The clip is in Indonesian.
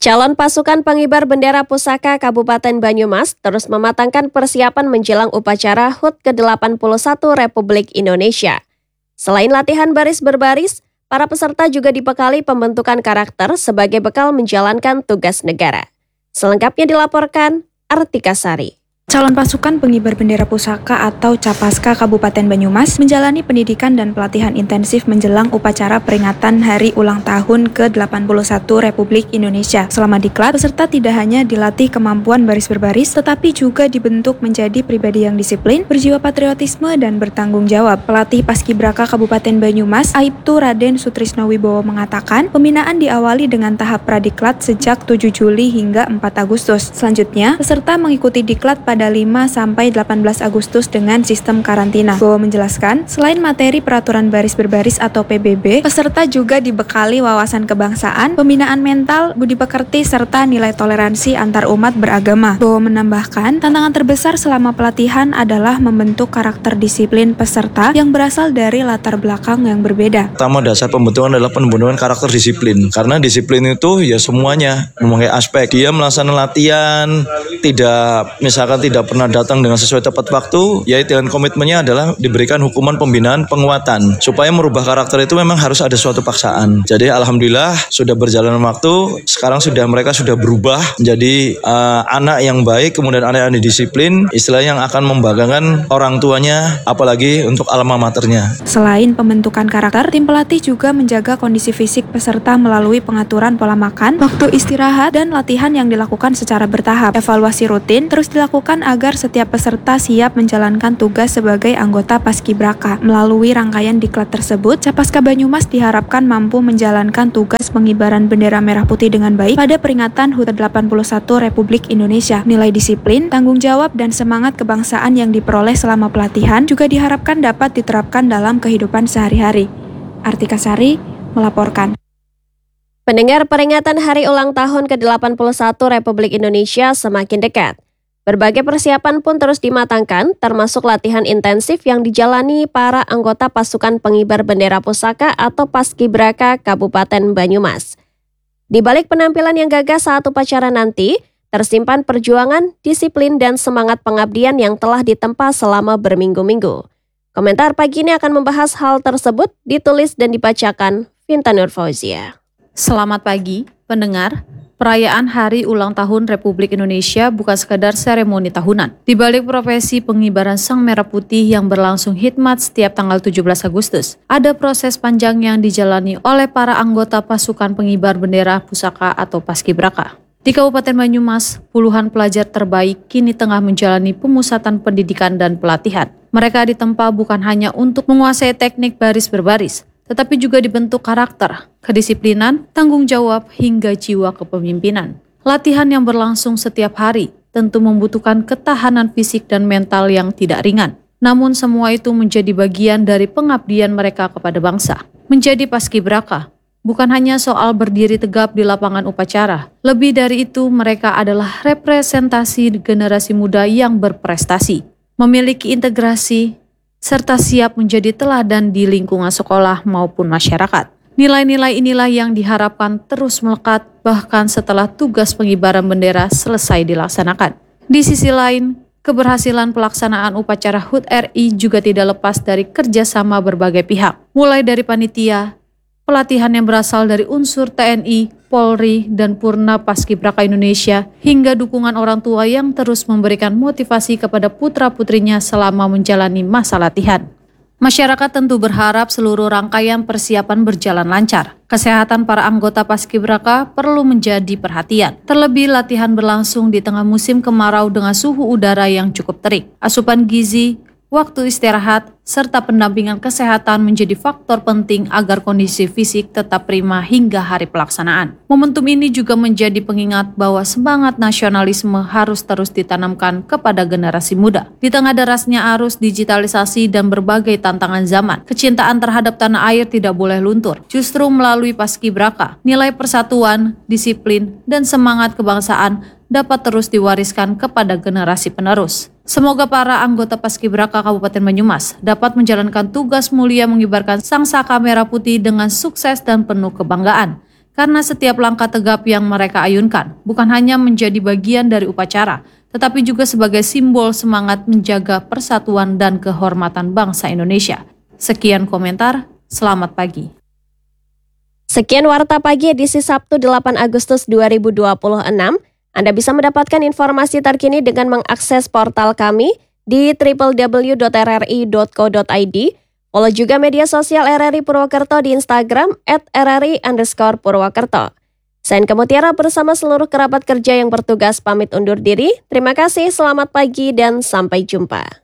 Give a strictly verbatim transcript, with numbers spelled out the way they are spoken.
Calon pasukan pengibar bendera pusaka Kabupaten Banyumas terus mematangkan persiapan menjelang upacara H U T ke delapan puluh satu Republik Indonesia. Selain latihan baris berbaris, para peserta juga dibekali pembentukan karakter sebagai bekal menjalankan tugas negara. Selengkapnya dilaporkan Artika Sari. Calon pasukan pengibar bendera pusaka atau Capaska Kabupaten Banyumas menjalani pendidikan dan pelatihan intensif menjelang upacara peringatan Hari Ulang Tahun ke delapan puluh satu Republik Indonesia. Selama diklat, peserta tidak hanya dilatih kemampuan baris berbaris, tetapi juga dibentuk menjadi pribadi yang disiplin, berjiwa patriotisme, dan bertanggung jawab. Pelatih Paskibraka Kabupaten Banyumas, Aibtu Raden Sutrisno Wibowo mengatakan, pembinaan diawali dengan tahap pradiklat sejak tujuh Juli hingga empat Agustus. Selanjutnya, peserta mengikuti diklat pada pada lima sampai delapan belas Agustus dengan sistem karantina. Bowo menjelaskan, selain materi peraturan baris berbaris atau P B B, peserta juga dibekali wawasan kebangsaan, pembinaan mental, budi pekerti, serta nilai toleransi antar umat beragama. Bowo menambahkan, tantangan terbesar selama pelatihan adalah membentuk karakter disiplin peserta yang berasal dari latar belakang yang berbeda. Pertama dasar pembentukan adalah pembentukan karakter disiplin, karena disiplin itu ya semuanya, memakai aspek. Dia melaksanakan latihan, tidak misalkan tidak pernah datang dengan sesuai tepat waktu, yaitu dengan komitmennya adalah diberikan hukuman pembinaan penguatan. Supaya merubah karakter itu memang harus ada suatu paksaan. Jadi alhamdulillah sudah berjalan waktu, sekarang sudah mereka sudah berubah menjadi uh, anak yang baik, kemudian anak yang disiplin, istilah yang akan membanggakan orang tuanya, apalagi untuk alma maternya. Selain pembentukan karakter, tim pelatih juga menjaga kondisi fisik peserta melalui pengaturan pola makan, waktu istirahat, dan latihan yang dilakukan secara bertahap. Evaluasi rutin terus dilakukan agar setiap peserta siap menjalankan tugas sebagai anggota Paskibraka. Melalui rangkaian diklat tersebut, Capaska Banyumas diharapkan mampu menjalankan tugas pengibaran bendera merah putih dengan baik pada peringatan H U T delapan puluh satu Republik Indonesia. Nilai disiplin, tanggung jawab, dan semangat kebangsaan yang diperoleh selama pelatihan juga diharapkan dapat diterapkan dalam kehidupan sehari-hari. Artika Sari melaporkan. Pendengar, peringatan Hari Ulang Tahun ke delapan puluh satu Republik Indonesia semakin dekat. Berbagai persiapan pun terus dimatangkan, termasuk latihan intensif yang dijalani para anggota pasukan pengibar bendera pusaka atau Paskibraka Kabupaten Banyumas. Di balik penampilan yang gagah saat upacara nanti, tersimpan perjuangan, disiplin, dan semangat pengabdian yang telah ditempa selama berminggu-minggu. Komentar pagi ini akan membahas hal tersebut, ditulis dan dibacakan Vinta Nur Fauzia. Selamat pagi, pendengar. Perayaan Hari Ulang Tahun Republik Indonesia bukan sekadar seremoni tahunan. Di balik profesi pengibaran Sang Merah Putih yang berlangsung hikmat setiap tanggal tujuh belas Agustus, ada proses panjang yang dijalani oleh para anggota pasukan pengibar bendera pusaka atau Paskibraka. Di Kabupaten Banyumas, puluhan pelajar terbaik kini tengah menjalani pemusatan pendidikan dan pelatihan. Mereka ditempa bukan hanya untuk menguasai teknik baris berbaris, tetapi juga dibentuk karakter, kedisiplinan, tanggung jawab, hingga jiwa kepemimpinan. Latihan yang berlangsung setiap hari tentu membutuhkan ketahanan fisik dan mental yang tidak ringan. Namun semua itu menjadi bagian dari pengabdian mereka kepada bangsa. Menjadi Paskibraka bukan hanya soal berdiri tegap di lapangan upacara. Lebih dari itu, mereka adalah representasi generasi muda yang berprestasi, memiliki integrasi, serta siap menjadi teladan di lingkungan sekolah maupun masyarakat. Nilai-nilai inilah yang diharapkan terus melekat bahkan setelah tugas pengibaran bendera selesai dilaksanakan. Di sisi lain, keberhasilan pelaksanaan upacara H U T R I juga tidak lepas dari kerjasama berbagai pihak, mulai dari panitia, pelatihan yang berasal dari unsur T N I, Polri, dan Purna Paskibraka Indonesia, hingga dukungan orang tua yang terus memberikan motivasi kepada putra-putrinya selama menjalani masa latihan. Masyarakat tentu berharap seluruh rangkaian persiapan berjalan lancar. Kesehatan para anggota Paskibraka perlu menjadi perhatian. Terlebih latihan berlangsung di tengah musim kemarau dengan suhu udara yang cukup terik. Asupan gizi, waktu istirahat, serta pendampingan kesehatan menjadi faktor penting agar kondisi fisik tetap prima hingga hari pelaksanaan. Momentum ini juga menjadi pengingat bahwa semangat nasionalisme harus terus ditanamkan kepada generasi muda. Di tengah derasnya arus digitalisasi dan berbagai tantangan zaman, kecintaan terhadap tanah air tidak boleh luntur. Justru melalui Paskibraka, nilai persatuan, disiplin, dan semangat kebangsaan dapat terus diwariskan kepada generasi penerus. Semoga para anggota Paskibraka Kabupaten Banyumas dapat menjalankan tugas mulia mengibarkan Sang Saka Merah Putih dengan sukses dan penuh kebanggaan. karena setiap langkah tegap yang mereka ayunkan bukan hanya menjadi bagian dari upacara, tetapi juga sebagai simbol semangat menjaga persatuan dan kehormatan bangsa Indonesia. Sekian komentar, selamat pagi. Sekian Warta Pagi edisi Sabtu delapan Agustus dua ribu dua puluh enam. Anda bisa mendapatkan informasi terkini dengan mengakses portal kami di w w w dot r r i dot co dot i d. Follow juga media sosial R R I Purwokerto di Instagram at r r i underscore Purwokerto. Saya Enke Mutiara bersama seluruh kerabat kerja yang bertugas pamit undur diri. Terima kasih, selamat pagi, dan sampai jumpa.